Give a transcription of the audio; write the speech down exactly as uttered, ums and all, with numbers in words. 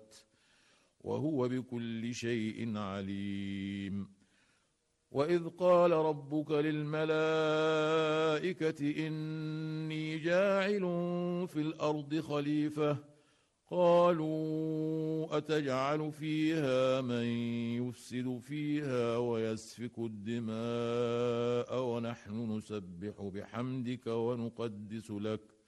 السماوات وهو بكل شيء عليم. وإذ قال ربك للملائكة إني جاعل في الأرض خليفة قالوا أتجعل فيها من يفسد فيها ويسفك الدماء ونحن نسبح بحمدك ونقدس لك